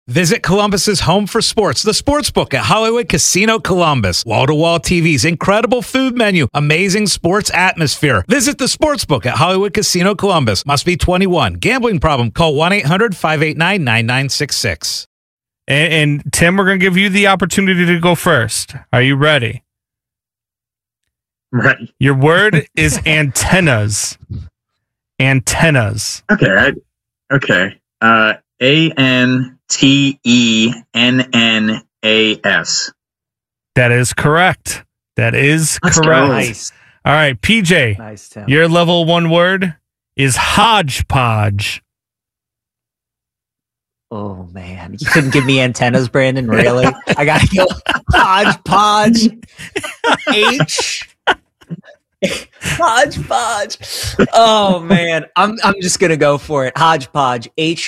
Visit Columbus's home for sports, the Sportsbook at Hollywood Casino Columbus. Wall-to-wall TVs, incredible food menu, amazing sports atmosphere. Visit the Sportsbook at Hollywood Casino Columbus. Must be 21. Gambling problem? Call 1-800-589-9966. And Tim, we're going to give you the opportunity to go first. Are you ready? Ready. Your word is antennas. Antennas. Okay. ANTENNAS. That is correct. Let's correct. go. Nice. All right, PJ. Nice, Tim. Your level 1 word is hodgepodge. Oh, man. You couldn't give me antennas, Brandon? Really? I got to go hodgepodge. Hodgepodge. Oh, man. I'm just going to go for it. Hodgepodge.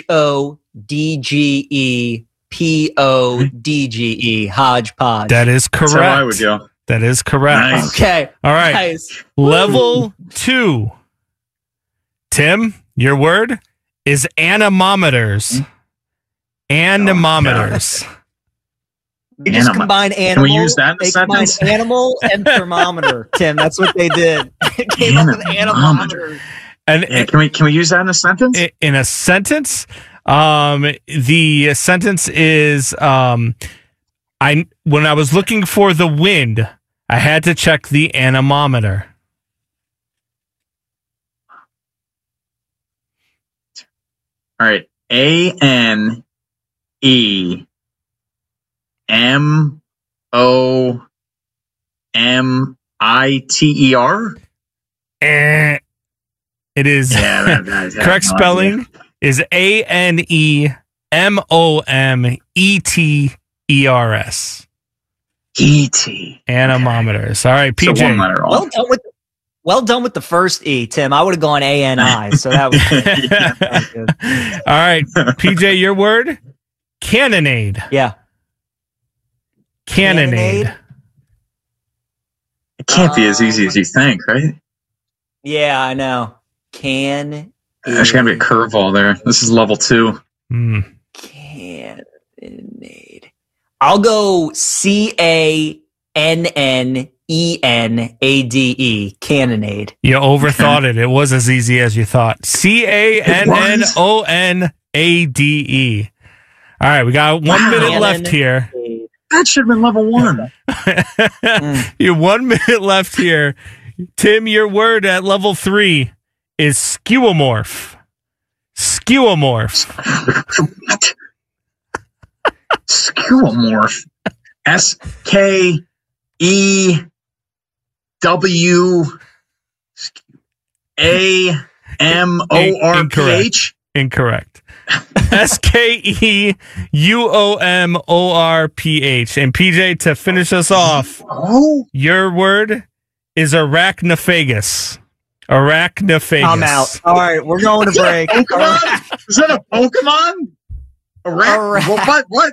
HODGEPODGE. Hodgepodge. That is correct. That's how I would go. That is correct. Nice. Okay. All right. Nice. Level 2. Tim, your word is anemometers. Anemometers. They just combine animal. Can we use that in a they sentence? combine animal and thermometer, Tim. That's what they did. It came up with anemometer. And Yeah, can we use that in a sentence? in a sentence, the sentence is when I was looking for the wind, I had to check the anemometer. All right. ANEMOMITER. It is correct spelling is ANEMOMETERS. E.T. Anemometers. All right, So one PJ. letter off. Well done with the first E, Tim. I would have gone ANI, so that was good. All right, PJ, your word? Cannonade. Yeah. Cannonade. It can't be as easy as you think, right? Yeah, I know. There's got to be a curveball there. This is level 2. Cannonade. I'll go CANNENADE. Cannonade. You overthought it. It was as easy as you thought. CANNONADE. All right, we got 1 minute left here. That should have been level 1. You 1 minute left here. Tim, your word at level 3 is skeuomorph. Skeuomorph. Skeuomorph. SKEWAMORPH. Incorrect. SKEUOMORPH. And PJ, to finish us off, your word is arachnophagus. Arachnophagus. I'm out. All right, we're going to break. Pokemon? Is that a Pokemon? What?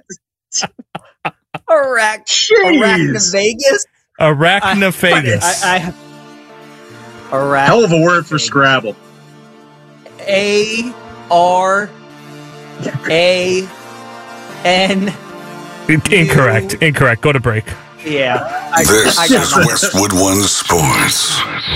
Arachnovegas? Arachnophagus. Hell of a word for Scrabble. ARAN. Incorrect. Go to break. Yeah. This is Westwood One Sports.